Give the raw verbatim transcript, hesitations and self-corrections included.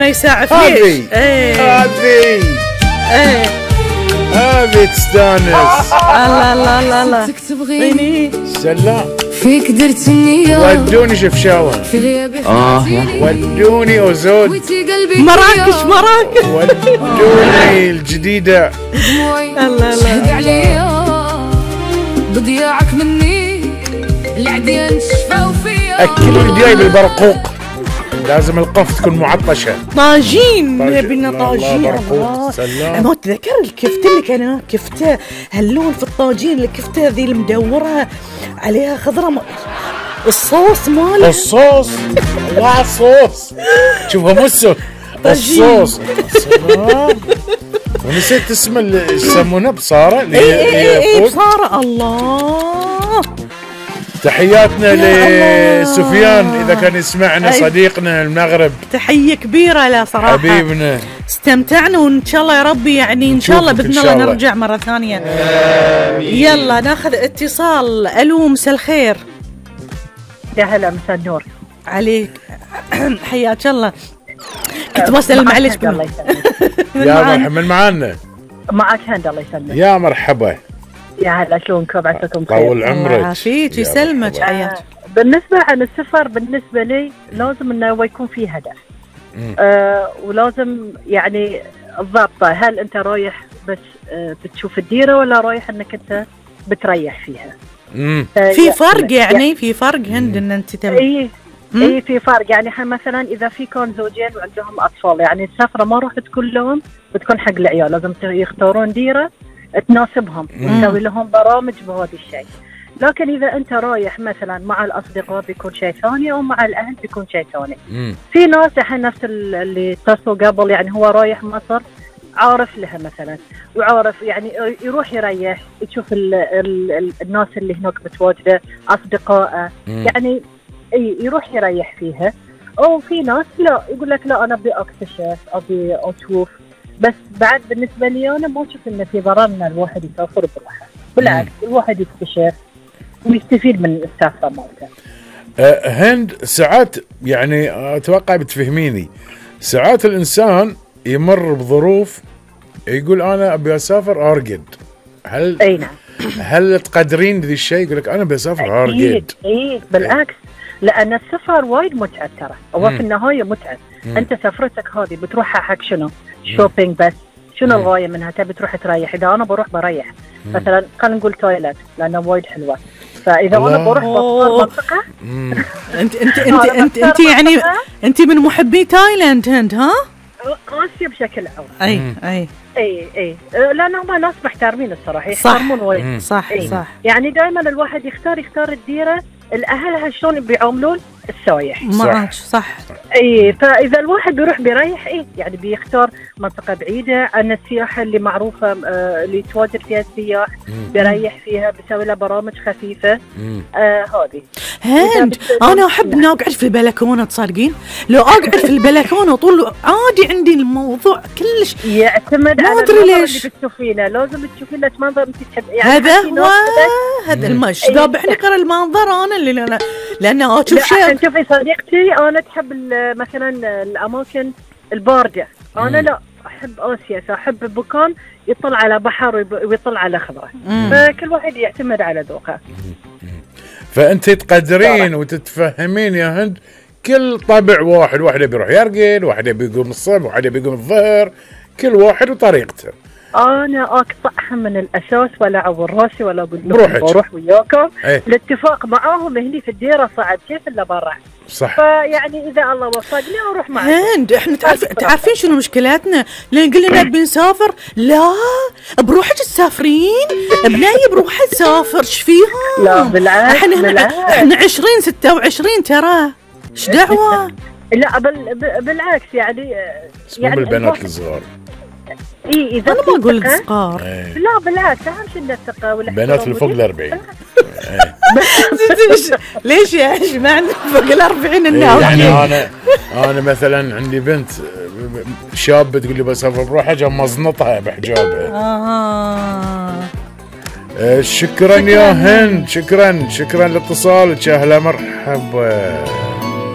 يساعف هذه ايه هذه ايه هذه تستانس. الله الله الله الله تبغيني سلام فيك درت النية ودوني شفشاوة في غيابي اه ودوني اوزود وانتي قلبي مراكش مراكش ودوني الجديدة دموعي الله شهد الله عليا بضياعك مني العديان شفاو فيا اكلوا جاي بالبرقوق، لازم القف تكون معطشة. طاجين طاجين. يبينا الله طاجين. برقوق. الله سلام. انا تذكر الكفته اللي كان كفته هاللون في الطاجين، الكفته ذي المدوره عليها خضره م... الصوص ماله الصوص لا صوص شوفها مسه الصوص. سلام. ونسيت اسم اللي يسمونه بصارة اللي اي اي اي هي بصارة. الله تحياتنا يا الله. لسفيان اذا كان يسمعنا أي. صديقنا المغرب تحية كبيرة له صراحة، حبيبنا. استمتعنا وان شاء الله يا ربي يعني ان شاء الله نشوفك باذن إن شاء الله الله. نرجع مرة ثانية. يلا ناخذ اتصال. الو مساء الخير. يا هلا مساء النور. عليك حياك الله. كنت بسأل معلش الله يسلمك. يا مرحبا من معانا. معك هند الله يسلمك. يا مرحبا. يا هلا شلونكم عساكم بخير. طول عمرك. الله يعافيك ويسلمك مرحبا. حياك. بالنسبة عن السفر بالنسبة لي لازم انه هو يكون في هدف. آه ولازم يعني الضابطة، هل انت رايح بس آه بتشوف الديرة ولا رايح انك انت بتريح فيها؟ امم آه في فرق يعني في فرق هند ان انت تبي. اي اي في فرق يعني. ح- مثلا اذا في كون زوجين وعندهم اطفال، يعني السفره ما راح تكون لهم، بتكون حق العيال، لازم ت- يختارون ديره تناسبهم وتسوي لهم برامج بهذا الشيء. لكن اذا انت رايح مثلا مع الاصدقاء بيكون شيء ثاني، او مع الاهل بيكون شيء ثاني. امم في ناس الحين نفس ال- اللي اتصلوا قبل، يعني هو رايح مصر عارف لها مثلا، وعارف يعني يروح يريح يشوف ال ال ال الناس اللي هناك متواجده، اصدقائه، يعني اي يروح يريح فيها. او في ناس لا يقول لك لا انا ابي اكتشف، ابي اشوف. بس بعد بالنسبه لي انا ما اشوف انه في ضرر ان الواحد يسافر بروحه، بالعكس الواحد يكتشف ويستفيد من السفره مالته. أه هند ساعات يعني اتوقع بتفهميني، ساعات الانسان يمر بظروف يقول انا ابي اسافر ارقد. هل اي نعم. هل تقدرين ذي الشيء؟ يقول لك انا ابي اسافر ارقد. اكيد اي بالعكس، لان السفر وايد متعب ترى، هو في النهايه متعب. انت سفرتك هذه بتروحها حق شنو؟ شوبينج بس. شنو الغايه منها؟ تبي تروح تريح. اذا انا بروح بريح مثلا خلينا نقول تويلت لانه وايد حلوه، فاذا انا بروح بختار منطقه. انت انت انت انت, انت يعني انت من محبي تايلاند هند ها؟ اسيا بشكل عام. اي اي اي اي لان هم ناس محترمين الصراحه، يحترمون وايد. صح إيه. صح. يعني دائما الواحد يختار يختار الديره الاهلها شلون بيعاملون السوايح. معك صح. اي فاذا الواحد بيروح بيريح ايه يعني بيختار منطقه بعيده عن السياحه اللي معروفه، آه اللي يتواجد فيها السياح، بيريح فيها، بيسوي له برامج خفيفه. آه هذه هند انا احب اني اقعد في البلكونه، تصدقين لو اقعد في البلكونه طول عادي عندي الموضوع كلش يعتمد ما على أدري المنظر ليش. اللي بتشوفينه. لازم تشوفين لك منظر انت تحب يعني. هذا في هو ناس كده- هذا المش ذابحني قرا المنظر انا اللي انا لان اشوف لا شيء. عشان شوفي صديقتي انا تحب ال- مثلا الاماكن البارده، انا لا احب اسيا، فاحب مكان يطل على بحر ويب- ويطل على خضره. فكل واحد يعتمد على ذوقه. فانت تقدرين وتتفهمين يا هند كل طبع واحد، واحد يبي يروح يرقد، واحد يبي يقوم الصبح، واحد يبي يقوم الظهر، كل واحد وطريقته. انا اقطعها من الاساس ولا اعور راسي ولا اقول لكم بروحك. بروح وياكم. ايه. الاتفاق معاهم هني في الديره صعب كيف الا برا. صح. فيعني اذا الله وفقني اروح معكم. هند احنا تعرف تعرفين شنو مشكلتنا؟ لان قلنا نبي نسافر، لا بروحك تسافرين، بناي بروحها تسافر، ايش فيها؟ لا بالعكس احنا هنا بالعكس. احنا عشرين ستة وعشرين ترى، ايش دعوه؟ لا بال ب- بالعكس يعني اسمهم يعني البنات الواحد- الصغار. اي اذا انا في ما اقول ثقة- صغار. ايه. لا بالعكس اهم شيء إن الثقه والاحترام. بنات اللي فوق ودي- الأربعين. ليش يا ايش معنى فوق الأربعين إيه، الناس؟ يعني انا انا مثلا عندي بنت شابه تقول لي بسافر بروحها عشان مزنطها بحجابها. آه. آه، شكرا يا هند، شكرا شكرا لاتصالك، اهلا مرحبا.